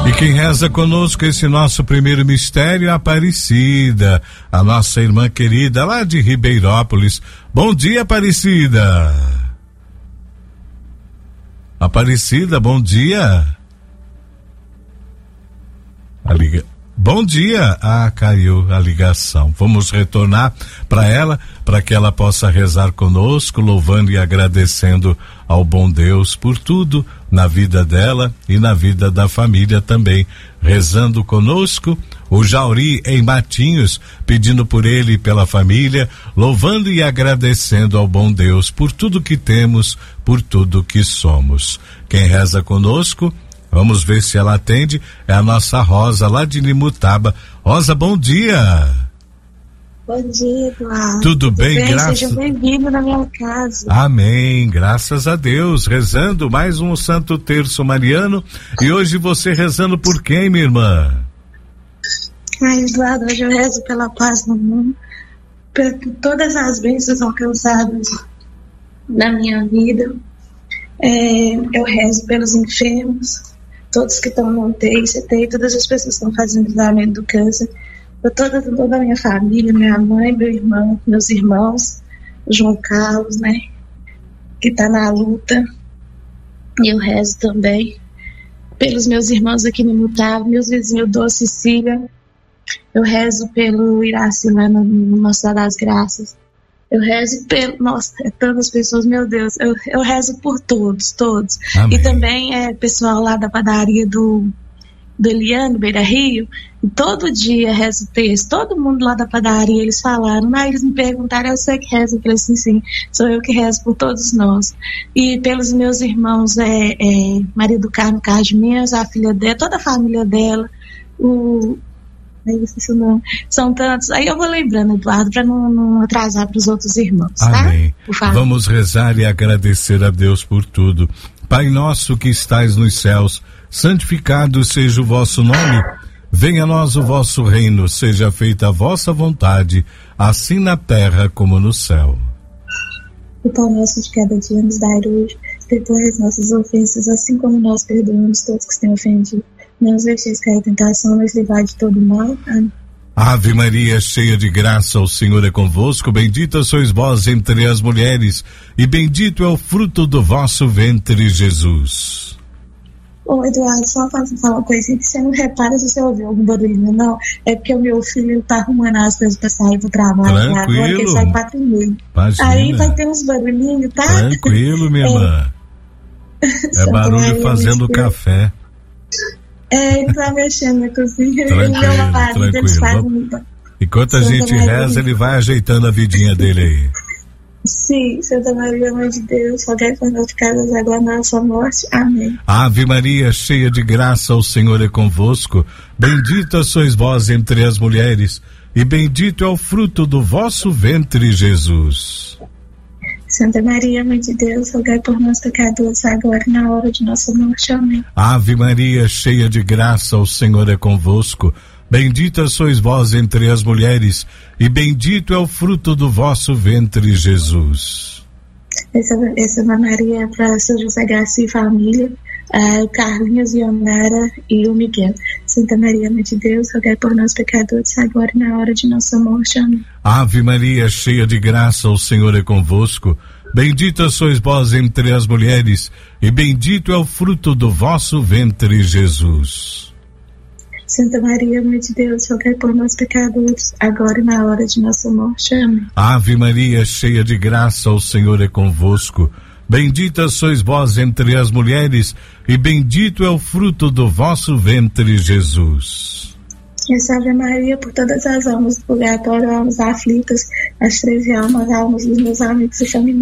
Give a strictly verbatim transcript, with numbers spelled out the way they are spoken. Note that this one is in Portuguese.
E quem reza conosco esse nosso primeiro mistério é a Aparecida, a nossa irmã querida lá de Ribeirópolis. Bom dia, Aparecida. Aparecida, bom dia. A liga... Bom dia. Ah, caiu a ligação. Vamos retornar para ela, para que ela possa rezar conosco, louvando e agradecendo ao bom Deus por tudo na vida dela e na vida da família também. Rezando conosco, o Jauri em Matinhos, pedindo por ele e pela família, louvando e agradecendo ao bom Deus por tudo que temos, por tudo que somos. Quem reza conosco, vamos ver se ela atende, é a nossa Rosa lá de Nimutaba. Rosa, bom dia. Bom dia, Eduardo. Tudo, Tudo bem, bem? Graças... Seja bem-vindo na minha casa. Amém, graças a Deus. Rezando mais um Santo Terço Mariano. E hoje você rezando por quem, minha irmã? Ai, Eduardo, hoje eu rezo pela paz no mundo, por todas as bênçãos alcançadas na minha vida. É, eu rezo pelos enfermos, todos que estão no U T I, C T I, todas as pessoas que estão fazendo tratamento do câncer, por toda, toda a minha família, minha mãe, meu irmão, meus irmãos, o João Carlos, né, que está na luta. E eu rezo também pelos meus irmãos aqui no Mutava, meus vizinhos Dô, Cecília. Eu rezo pelo Iraci lá no, no Nossa Senhora das Graças. Eu rezo pelo... Nossa, é tantas pessoas, meu Deus. Eu, eu rezo por todos, todos. Amém. E também é pessoal lá da padaria do, do Eliano, Beira Rio. E todo dia rezo texto. Todo mundo lá da padaria, eles falaram. Mas eles me perguntaram, eu sei que rezo. Eu falei assim, sim, sou eu que rezo por todos nós. E pelos meus irmãos, é, é, Maria do Carmo Cardimentos, a filha dela, toda a família dela, o... Aí isso não. São tantos. Aí eu vou lembrando, Eduardo, para não, não atrasar para os outros irmãos, tá? Amém. Vamos rezar e agradecer a Deus por tudo. Pai nosso que estais nos céus, santificado seja o vosso nome. Venha a nós o vosso reino, seja feita a vossa vontade, assim na terra como no céu. O pão nosso de cada dia nos dai hoje, perdoai as nossas ofensas, assim como nós perdoamos todos que têm ofendido. Não nos deixeis cair em tentação, mas livrai de todo mal. Amém. Ave Maria, cheia de graça, o Senhor é convosco, bendita sois vós entre as mulheres, e bendito é o fruto do vosso ventre, Jesus. Ô Eduardo, só para falar uma coisinha, que você não repara se você ouviu algum barulhinho, não, é porque o meu filho tá arrumando as coisas para sair do trabalho, tranquilo. Agora que ele sai quatro e meia. Aí vai ter uns barulhinhos, tá? Tranquilo, minha irmã. É, é barulho fazendo café. É, ele tá mexendo na cozinha. Tranquilo, marido, tranquilo. Enquanto a gente reza, ele vai ajeitando a vidinha dele aí. Sim, Santa Maria, Mãe de Deus, rogai por nós pecadores, agora na nossa morte. Amém. Ave Maria, cheia de graça, o Senhor é convosco. Bendita sois vós entre as mulheres, e bendito é o fruto do vosso ventre, Jesus. Santa Maria, Mãe de Deus, rogai por nós pecadores, agora e na hora de nossa morte. Amém. Ave Maria, cheia de graça, o Senhor é convosco. Bendita sois vós entre as mulheres, e bendito é o fruto do vosso ventre, Jesus. Essa, essa Maria é para São José Garcia e família, uh, Carlinhos, Ionara e o Miguel. Santa Maria, Mãe de Deus, rogai por nós pecadores, agora e na hora de nossa morte. Amém. Ave Maria, cheia de graça, o Senhor é convosco. Bendita sois vós entre as mulheres, e bendito é o fruto do vosso ventre, Jesus. Santa Maria, Mãe de Deus, rogai por nós pecadores, agora e na hora de nossa morte. Amém. Ave Maria, cheia de graça, o Senhor é convosco. Bendita sois vós entre as mulheres, e bendito é o fruto do vosso ventre, Jesus. E salve Maria por todas as almas do purgatório, almas aflitas, as treze almas, almas dos meus amigos e familiares.